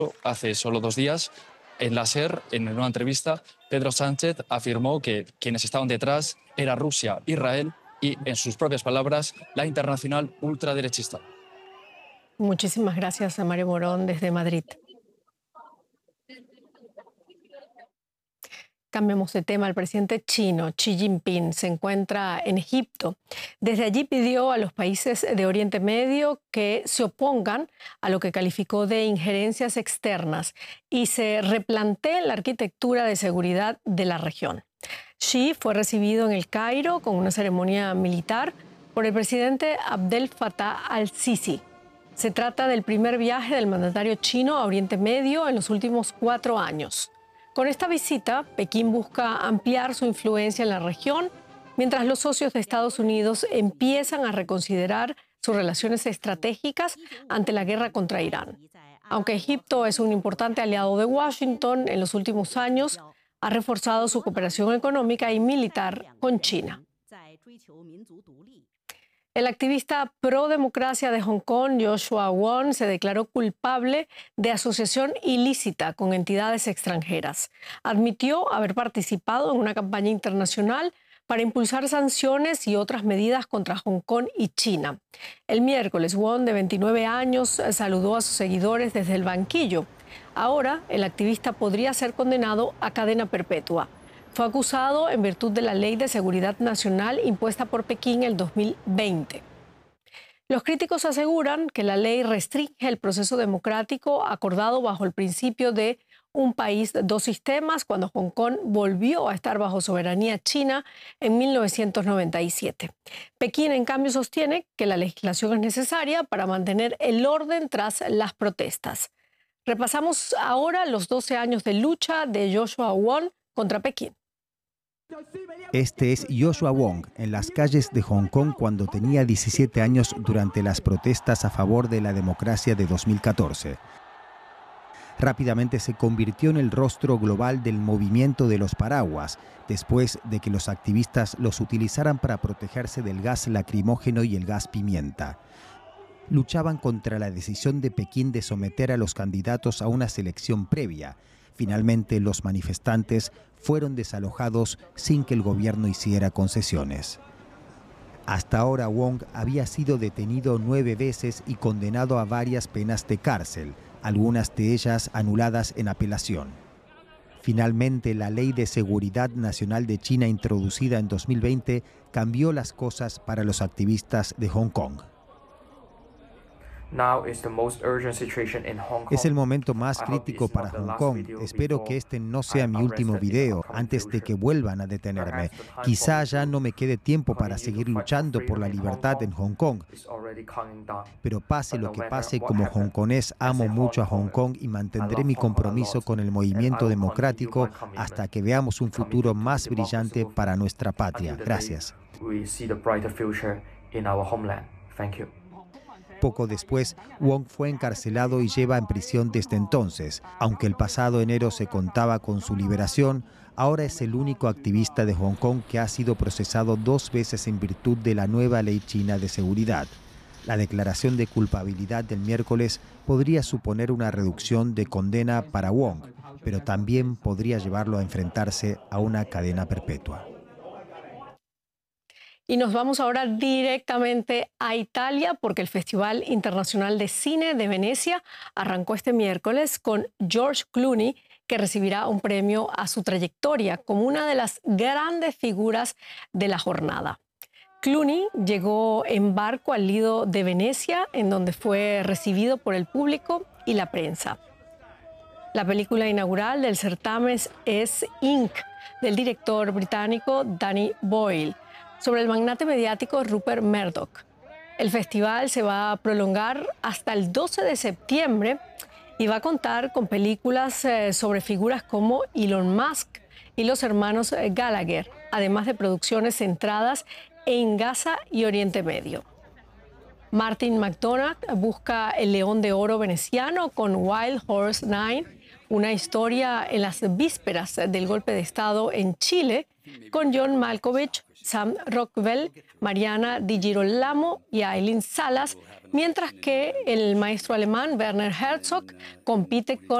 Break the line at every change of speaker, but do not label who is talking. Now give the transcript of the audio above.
Hace solo 2 días, en la SER, en una entrevista, Pedro Sánchez afirmó que quienes estaban detrás era Rusia, Israel y, en sus propias palabras, la internacional ultraderechista.
Muchísimas gracias a Mario Morón desde Madrid. Cambiemos de tema. El presidente chino Xi Jinping se encuentra en Egipto. Desde allí pidió a los países de Oriente Medio que se opongan a lo que calificó de injerencias externas y se replanteen la arquitectura de seguridad de la región. Xi fue recibido en El Cairo con una ceremonia militar por el presidente Abdel Fattah al-Sisi. Se trata del primer viaje del mandatario chino a Oriente Medio en los últimos 4 años. Con esta visita, Pekín busca ampliar su influencia en la región, mientras los socios de Estados Unidos empiezan a reconsiderar sus relaciones estratégicas ante la guerra contra Irán. Aunque Egipto es un importante aliado de Washington, en los últimos años ha reforzado su cooperación económica y militar con China. El activista pro-democracia de Hong Kong, Joshua Wong, se declaró culpable de asociación ilícita con entidades extranjeras. Admitió haber participado en una campaña internacional para impulsar sanciones y otras medidas contra Hong Kong y China. El miércoles, Wong, de 29 años, saludó a sus seguidores desde el banquillo. Ahora, el activista podría ser condenado a cadena perpetua. Fue acusado en virtud de la Ley de Seguridad Nacional impuesta por Pekín en el 2020. Los críticos aseguran que la ley restringe el proceso democrático acordado bajo el principio de un país, dos sistemas, cuando Hong Kong volvió a estar bajo soberanía china en 1997. Pekín, en cambio, sostiene que la legislación es necesaria para mantener el orden tras las protestas. Repasamos ahora los 12 años de lucha de Joshua Wong contra Pekín.
Este es Joshua Wong en las calles de Hong Kong cuando tenía 17 años durante las protestas a favor de la democracia de 2014. Rápidamente se convirtió en el rostro global del movimiento de los paraguas, después de que los activistas los utilizaran para protegerse del gas lacrimógeno y el gas pimienta. Luchaban contra la decisión de Pekín de someter a los candidatos a una selección previa. Finalmente, los manifestantes fueron desalojados sin que el gobierno hiciera concesiones. Hasta ahora, Wong había sido detenido 9 veces y condenado a varias penas de cárcel, algunas de ellas anuladas en apelación. Finalmente, la Ley de Seguridad Nacional de China, introducida en 2020, cambió las cosas para los activistas de Hong Kong. Es el momento más crítico para Hong Kong. Espero que este no sea mi último video antes de que vuelvan a detenerme. Quizá ya no me quede tiempo para seguir luchando por la libertad en Hong Kong. Pero pase lo que pase, como hongkonés amo mucho a Hong Kong y mantendré mi compromiso con el movimiento democrático hasta que veamos un futuro más brillante para nuestra patria. Gracias. Poco después, Wong fue encarcelado y lleva en prisión desde entonces. Aunque el pasado enero se contaba con su liberación, ahora es el único activista de Hong Kong que ha sido procesado 2 veces en virtud de la nueva ley china de seguridad. La declaración de culpabilidad del miércoles podría suponer una reducción de condena para Wong, pero también podría llevarlo a enfrentarse a una cadena perpetua.
Y nos vamos ahora directamente a Italia porque el Festival Internacional de Cine de Venecia arrancó este miércoles con George Clooney, que recibirá un premio a su trayectoria como una de las grandes figuras de la jornada. Clooney llegó en barco al Lido de Venecia, en donde fue recibido por el público y la prensa. La película inaugural del certamen es Inc., del director británico Danny Boyle, sobre el magnate mediático Rupert Murdoch. El festival se va a prolongar hasta el 12 de septiembre y va a contar con películas sobre figuras como Elon Musk y los hermanos Gallagher, además de producciones centradas en Gaza y Oriente Medio. Martin McDonagh busca el León de Oro veneciano con Wild Horse 9, una historia en las vísperas del golpe de Estado en Chile, con John Malkovich, Sam Rockwell, Mariana Di Girolamo y Aileen Salas, mientras que el maestro alemán Werner Herzog compite con